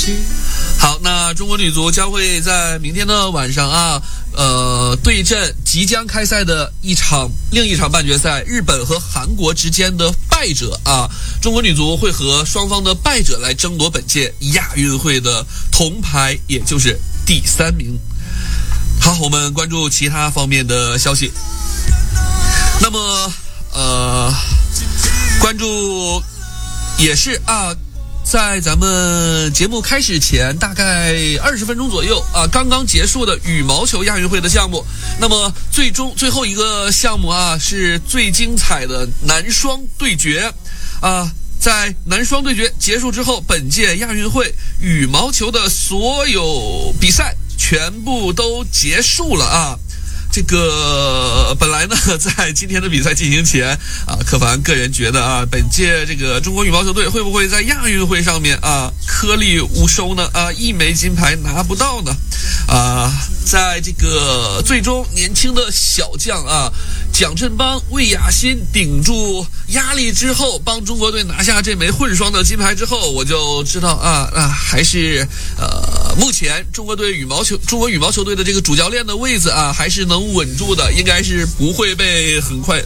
好，那中国女足将会在明天的晚上对阵即将开赛的另一场半决赛，日本和韩国之间的败者中国女足会和双方的败者来争夺本届亚运会的铜牌，也就是第3名。好，我们关注其他方面的消息。那么关注也是在咱们节目开始前大概20分钟左右刚刚结束的羽毛球亚运会的项目。那么最后一个项目是最精彩的男双对决在男双对决结束之后，本届亚运会羽毛球的所有比赛全部都结束了这个本来呢，在今天的比赛进行前柯凡个人觉得本届这个中国羽毛球队会不会在亚运会上面颗粒无收呢？一枚金牌拿不到呢？在这个最终年轻的小将蒋振邦、魏雅欣顶住压力之后，帮中国队拿下这枚混双的金牌之后，我就知道还是目前中国羽毛球队的这个主教练的位子还是能稳住的，应该是不会被很快